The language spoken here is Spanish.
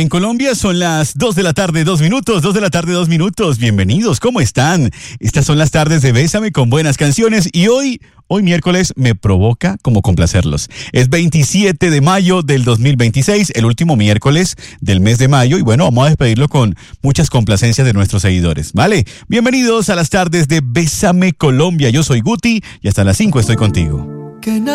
En Colombia son las 2 de la tarde, 2 minutos, 2 de la tarde, 2 minutos. Bienvenidos, ¿cómo están? Estas son las tardes de Bésame con buenas canciones y hoy miércoles me provoca como complacerlos. Es 27 de mayo del 2026, el último miércoles del mes de mayo y bueno, vamos a despedirlo con muchas complacencias de nuestros seguidores, ¿vale? Bienvenidos a las tardes de Bésame Colombia. Yo soy Guti y hasta las 5 estoy contigo.